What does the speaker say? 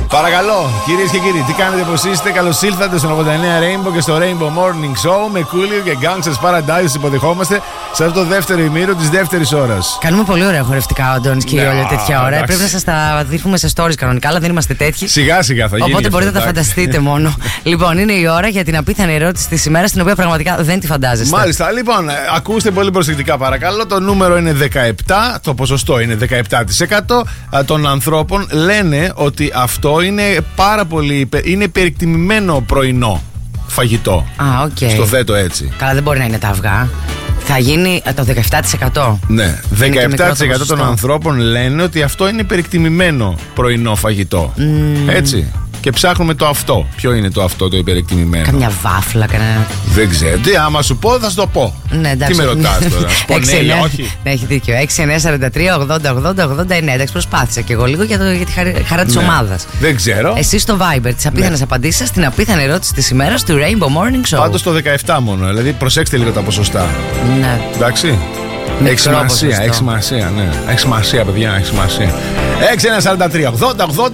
Παρακαλώ, κυρίες και κύριοι, τι κάνετε, πώς είστε? Καλώς ήλθατε στον 89 Rainbow και στο Rainbow Morning Show με Coolio και Gangsters Paradise. Υποδεχόμαστε σε αυτό το δεύτερο ημίρο της δεύτερης ώρας. Κάνουμε πολύ ωραία χορευτικά, ο Αντώνης και η Όλια τέτοια ώρα. Πρέπει να σας τα δείχνουμε σε stories κανονικά, αλλά δεν είμαστε τέτοιοι. Σιγά σιγά θα γίνει. Οπότε μπορείτε να τα φανταστείτε μόνο. Λοιπόν, είναι η ώρα για την απίθανη ερώτηση της ημέρας, την οποία πραγματικά δεν τη φαντάζεστε. Μάλιστα, λοιπόν, ακούστε πολύ προσεκτικά παρακαλώ. Το νούμερο είναι 17, το ποσοστό είναι 17% των ανθρώπων λένε ότι αυτό είναι πάρα πολύ. Είναι περιεκτιμημένο πρωινό φαγητό. Okay. Στο θέτω έτσι. Καλά, δεν μπορεί να είναι τα αυγά. Θα γίνει το 17%. Ναι, 17% των ανθρώπων λένε ότι αυτό είναι περιεκτιμημένο πρωινό φαγητό. Έτσι. Και ψάχνουμε το αυτό. Ποιο είναι το αυτό το υπερεκτιμημένο? Καμιά βάφλα, κανένα. Δεν ξέρω. Τι, άμα σου πω, θα σου το πω. Ναι, εντάξει. Τι με ρωτάς τώρα? Σου πω ναι ή όχι? Ναι, έχει δίκιο. 6-9-43-80-80-89. Εντάξει, προσπάθησα και εγώ λίγο για τη χαρά της ομάδας. Δεν ξέρω. Εσείς στο Viber τις απίθανες απαντήσεις σας στην απίθανη ερώτηση της ημέρας του Rainbow Morning Show. Πάντως το 17 μόνο. Δηλαδή προσέξτε λίγο τα ποσοστά. Ναι. Εντάξει. Έχει σημασία, ναι. Έχει σημασία, παιδιά, έχει σημασία.